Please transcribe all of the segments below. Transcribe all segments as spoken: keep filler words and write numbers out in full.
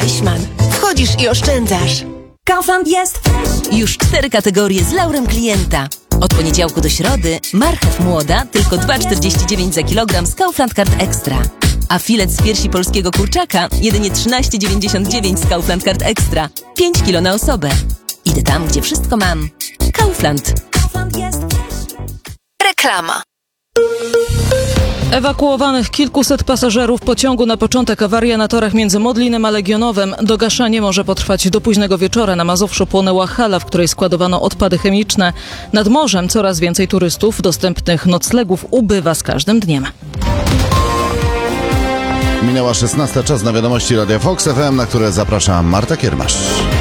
Rossmann. Wchodzisz i oszczędzasz. Kaufland jest Już cztery kategorie z laurem klienta. Od poniedziałku do środy marchew młoda tylko dwa czterdzieści dziewięć za kilogram z Kaufland Card Extra. A filet z piersi polskiego kurczaka jedynie trzynaście dziewięćdziesiąt dziewięć z Kaufland Card Extra. pięć kilo na osobę. Idę tam, gdzie wszystko mam. Kaufland. Reklama. Ewakuowanych kilkuset pasażerów pociągu na początek awaria na torach między Modlinem a Legionowem. Dogaszanie może potrwać do późnego wieczora. Na Mazowszu płonęła hala, w której składowano odpady chemiczne. Nad morzem coraz więcej turystów. Dostępnych noclegów ubywa z każdym dniem. Minęła szesnasta, czas na wiadomości Radia Fox F M, na które zaprasza Marta Kiermasz.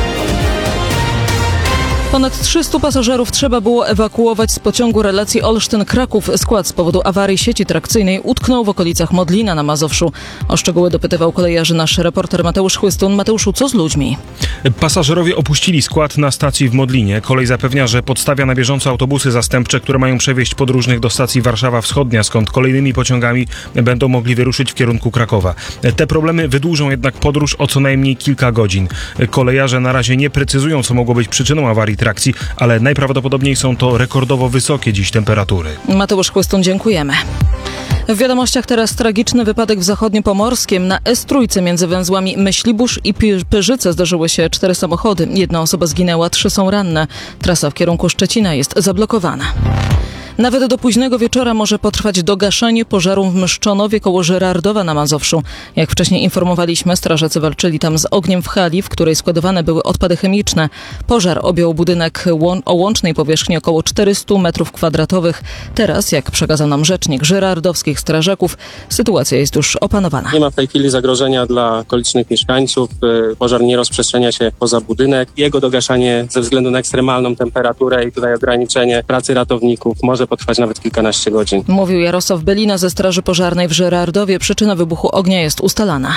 Ponad trzystu pasażerów trzeba było ewakuować z pociągu relacji Olsztyn-Kraków. Skład z powodu awarii sieci trakcyjnej utknął w okolicach Modlina na Mazowszu. O szczegóły dopytywał kolejarzy nasz reporter Mateusz Chłystun. Mateuszu, co z ludźmi? Pasażerowie opuścili skład na stacji w Modlinie. Kolej zapewnia, że podstawia na bieżąco autobusy zastępcze, które mają przewieźć podróżnych do stacji Warszawa Wschodnia, skąd kolejnymi pociągami będą mogli wyruszyć w kierunku Krakowa. Te problemy wydłużą jednak podróż o co najmniej kilka godzin. Kolejarze na razie nie precyzują, co mogło być przyczyną awarii trakcji, ale najprawdopodobniej są to rekordowo wysokie dziś temperatury. Mateusz Chłystun, dziękujemy. W wiadomościach teraz tragiczny wypadek w Zachodniopomorskiem. Na S trzy między węzłami Myślibórz i Pyrzyce zdarzyły się cztery samochody. Jedna osoba zginęła, trzy są ranne. Trasa w kierunku Szczecina jest zablokowana. Nawet do późnego wieczora może potrwać dogaszenie pożaru w Myszczonowie koło Żyrardowa na Mazowszu. Jak wcześniej informowaliśmy, strażacy walczyli tam z ogniem w hali, w której składowane były odpady chemiczne. Pożar objął budynek łą- o łącznej powierzchni około czterysta metrów kwadratowych. Teraz, jak przekazał nam rzecznik żyrardowskich strażaków, sytuacja jest już opanowana. Nie ma w tej chwili zagrożenia dla okolicznych mieszkańców. Pożar nie rozprzestrzenia się poza budynek. Jego dogaszanie ze względu na ekstremalną temperaturę i tutaj ograniczenie pracy ratowników może potrwać nawet kilkanaście godzin. Mówił Jarosław Belina ze Straży Pożarnej w Żyrardowie. Przyczyna wybuchu ognia jest ustalana.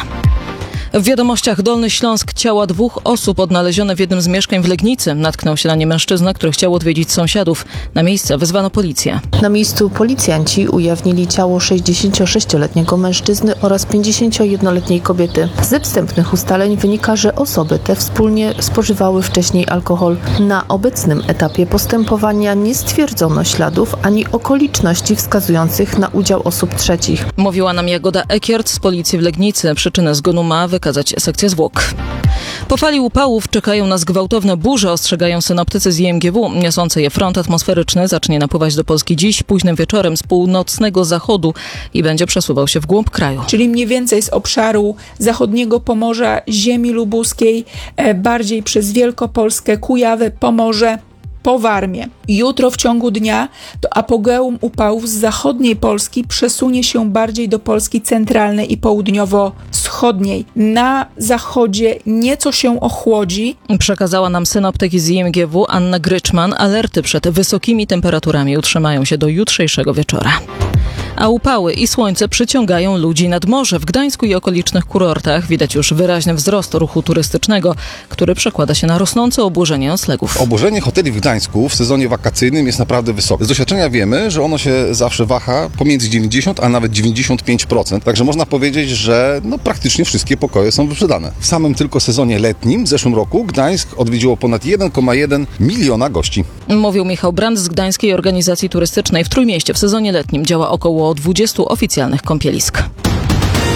W wiadomościach Dolny Śląsk ciała dwóch osób odnalezione w jednym z mieszkań w Legnicy. Natknął się na nie mężczyzna, który chciał odwiedzić sąsiadów. Na miejsce wezwano policję. Na miejscu policjanci ujawnili ciało sześćdziesięciosześcioletniego mężczyzny oraz pięćdziesięciojednoletniej kobiety. Ze wstępnych ustaleń wynika, że osoby te wspólnie spożywały wcześniej alkohol. Na obecnym etapie postępowania nie stwierdzono śladów ani okoliczności wskazujących na udział osób trzecich. Mówiła nam Jagoda Ekiert z policji w Legnicy. Przyczynę zgonu ma wykazać sekcja zwłok. Po fali upałów czekają nas gwałtowne burze, ostrzegają synoptycy z I M G W. Niosący je front atmosferyczny zacznie napływać do Polski dziś późnym wieczorem z północnego zachodu i będzie przesuwał się w głąb kraju. Czyli mniej więcej z obszaru zachodniego Pomorza, ziemi lubuskiej, bardziej przez Wielkopolskę, Kujawy, Pomorze, po Warmię. Jutro w ciągu dnia to apogeum upałów z zachodniej Polski przesunie się bardziej do Polski centralnej i południowo-wschodniej. Na zachodzie nieco się ochłodzi. Przekazała nam synoptyk z I M G W Anna Gryczman. Alerty przed wysokimi temperaturami utrzymają się do jutrzejszego wieczora. A upały i słońce przyciągają ludzi nad morze. W Gdańsku i okolicznych kurortach widać już wyraźny wzrost ruchu turystycznego, który przekłada się na rosnące obłożenie noclegów. Obłożenie hoteli w Gdańsku w sezonie wakacyjnym jest naprawdę wysokie. Z doświadczenia wiemy, że ono się zawsze waha pomiędzy dziewięćdziesiąt a nawet dziewięćdziesiąt pięć procent. Także można powiedzieć, że no, praktycznie wszystkie pokoje są wyprzedane. W samym tylko sezonie letnim w zeszłym roku Gdańsk odwiedziło ponad jeden przecinek jeden miliona gości. Mówił Michał Brand z Gdańskiej Organizacji Turystycznej. W Trójmieście w sezonie letnim działa około dwudziestu oficjalnych kąpielisk.